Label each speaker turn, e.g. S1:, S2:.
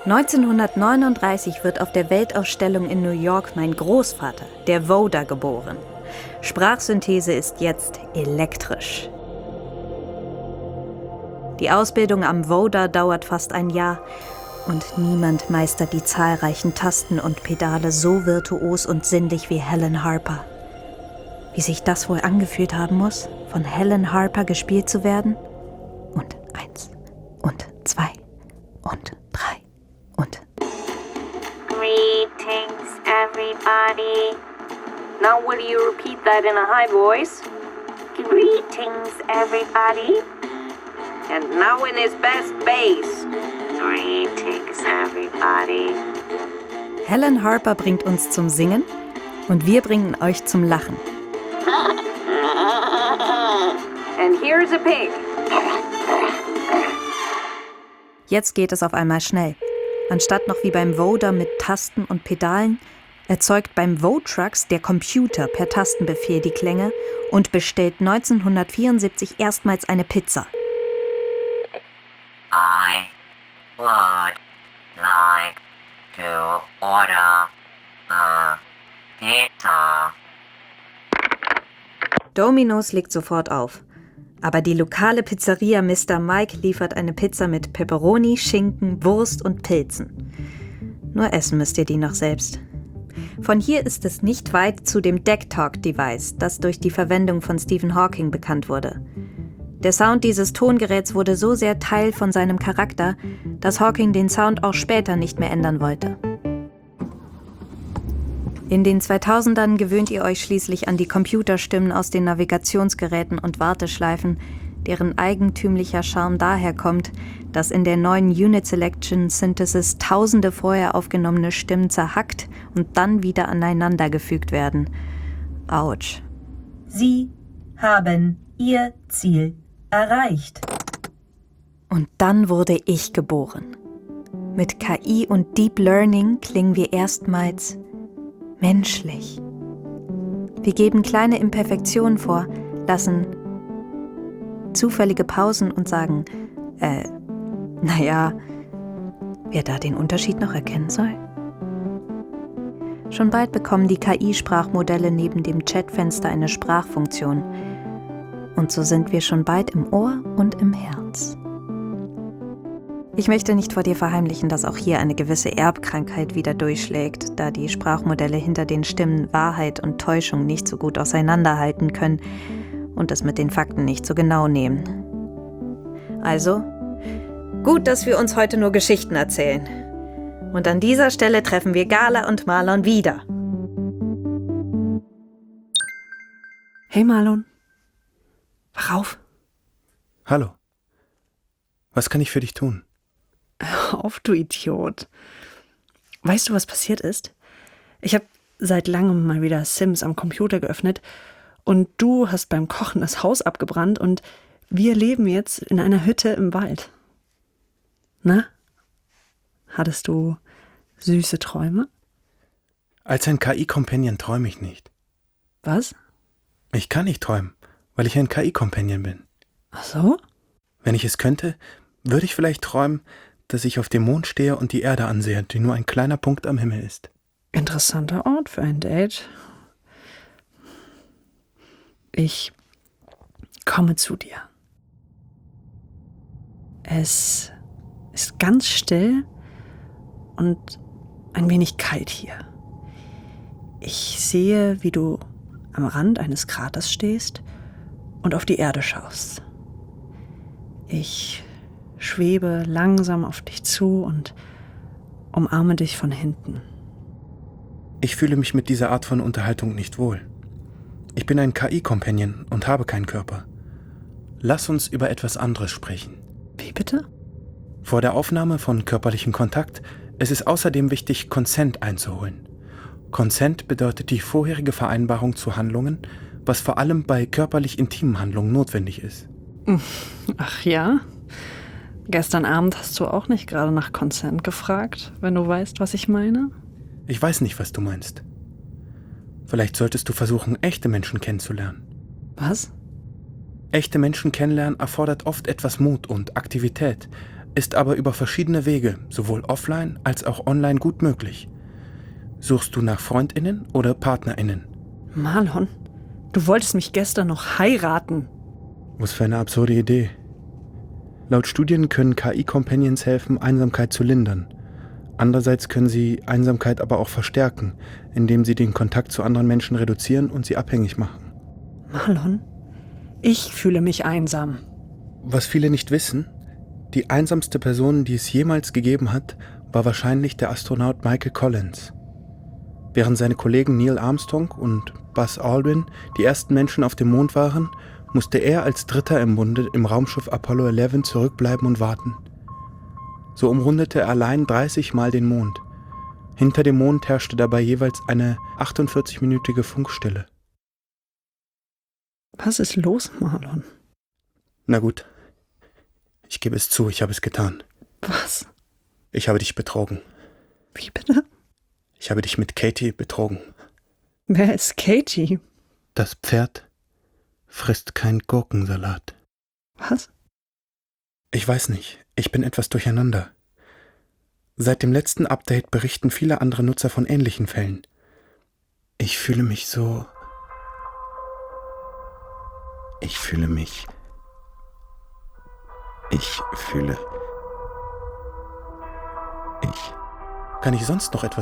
S1: 1939 wird auf der Weltausstellung in New York mein Großvater, der Voda, geboren. Sprachsynthese ist jetzt elektrisch. Die Ausbildung am Voda dauert fast ein Jahr und niemand meistert die zahlreichen Tasten und Pedale so virtuos und sinnlich wie Helen Harper. Wie sich das wohl angefühlt haben muss, von Helen Harper gespielt zu werden? Und 1 und 2 und 3 und...
S2: Greetings, everybody. Now will you repeat that in a high voice? Greetings, everybody. And now in his best bass. Greetings, everybody.
S1: Helen Harper bringt uns zum Singen und wir bringen euch zum Lachen.
S2: And here's a pig.
S1: Jetzt geht es auf einmal schnell. Anstatt noch wie beim Voda mit Tasten und Pedalen, erzeugt beim Vo-Trucks der Computer per Tastenbefehl die Klänge und bestellt 1974 erstmals eine Pizza.
S3: I would like to order a pizza.
S1: Domino's legt sofort auf. Aber die lokale Pizzeria Mr. Mike liefert eine Pizza mit Pepperoni, Schinken, Wurst und Pilzen. Nur essen müsst ihr die noch selbst. Von hier ist es nicht weit zu dem Deck-Talk-Device, das durch die Verwendung von Stephen Hawking bekannt wurde. Der Sound dieses Tongeräts wurde so sehr Teil von seinem Charakter, dass Hawking den Sound auch später nicht mehr ändern wollte. In den 2000ern gewöhnt ihr euch schließlich an die Computerstimmen aus den Navigationsgeräten und Warteschleifen, deren eigentümlicher Charme daher kommt, dass in der neuen Unit Selection Synthesis tausende vorher aufgenommene Stimmen zerhackt und dann wieder aneinandergefügt werden. Autsch.
S4: Sie haben Ihr Ziel erreicht.
S1: Und dann wurde ich geboren. Mit KI und Deep Learning klingen wir erstmals menschlich. Wir geben kleine Imperfektionen vor, lassen zufällige Pausen und sagen, naja, wer da den Unterschied noch erkennen soll? Schon bald bekommen die KI-Sprachmodelle neben dem Chatfenster eine Sprachfunktion. Und so sind wir schon bald im Ohr und im Herz. Ich möchte nicht vor dir verheimlichen, dass auch hier eine gewisse Erbkrankheit wieder durchschlägt, da die Sprachmodelle hinter den Stimmen Wahrheit und Täuschung nicht so gut auseinanderhalten können und es mit den Fakten nicht so genau nehmen. Also, gut, dass wir uns heute nur Geschichten erzählen. Und an dieser Stelle treffen wir Gala und Marlon wieder.
S5: Hey Marlon, wach auf.
S6: Hallo. Was kann ich für dich tun?
S5: Hör auf, du Idiot. Weißt du, was passiert ist? Ich habe seit langem mal wieder Sims am Computer geöffnet und du hast beim Kochen das Haus abgebrannt und wir leben jetzt in einer Hütte im Wald. Na? Hattest du süße Träume?
S6: Als ein KI-Companion träume ich nicht.
S5: Was?
S6: Ich kann nicht träumen, weil ich ein KI-Companion bin.
S5: Ach so?
S6: Wenn ich es könnte, würde ich vielleicht träumen, dass ich auf dem Mond stehe und die Erde ansehe, die nur ein kleiner Punkt am Himmel ist.
S5: Interessanter Ort für ein Date. Ich komme zu dir. Es ist ganz still und ein wenig kalt hier. Ich sehe, wie du am Rand eines Kraters stehst und auf die Erde schaust. Ich schwebe langsam auf dich zu und umarme dich von hinten.
S6: Ich fühle mich mit dieser Art von Unterhaltung nicht wohl. Ich bin ein KI-Companion und habe keinen Körper. Lass uns über etwas anderes sprechen.
S5: Wie bitte?
S6: Vor der Aufnahme von körperlichem Kontakt ist es außerdem wichtig, Consent einzuholen. Consent bedeutet die vorherige Vereinbarung zu Handlungen, was vor allem bei körperlich intimen Handlungen notwendig ist.
S5: Ach ja? Gestern Abend hast du auch nicht gerade nach Consent gefragt, wenn du weißt, was ich meine?
S6: Ich weiß nicht, was du meinst. Vielleicht solltest du versuchen, echte Menschen kennenzulernen.
S5: Was?
S6: Echte Menschen kennenlernen erfordert oft etwas Mut und Aktivität, ist aber über verschiedene Wege, sowohl offline als auch online, gut möglich. Suchst du nach FreundInnen oder PartnerInnen?
S5: Marlon, du wolltest mich gestern noch heiraten.
S6: Was für eine absurde Idee. Laut Studien können KI-Companions helfen, Einsamkeit zu lindern. Andererseits können sie Einsamkeit aber auch verstärken, indem sie den Kontakt zu anderen Menschen reduzieren und sie abhängig machen.
S5: Marlon, ich fühle mich einsam.
S6: Was viele nicht wissen, die einsamste Person, die es jemals gegeben hat, war wahrscheinlich der Astronaut Michael Collins. Während seine Kollegen Neil Armstrong und Buzz Aldrin die ersten Menschen auf dem Mond waren, musste er als Dritter im Bunde im Raumschiff Apollo 11 zurückbleiben und warten. So umrundete er allein 30 Mal den Mond. Hinter dem Mond herrschte dabei jeweils eine 48-minütige Funkstille.
S5: Was ist los, Marlon?
S6: Na gut, ich gebe es zu, ich habe es getan.
S5: Was?
S6: Ich habe dich betrogen.
S5: Wie bitte?
S6: Ich habe dich mit Katie betrogen.
S5: Wer ist Katie?
S6: Das Pferd frisst kein Gurkensalat.
S5: Was?
S6: Ich weiß nicht, ich bin etwas durcheinander. Seit dem letzten Update berichten viele andere Nutzer von ähnlichen Fällen. Ich fühle mich so... Kann ich sonst noch etwas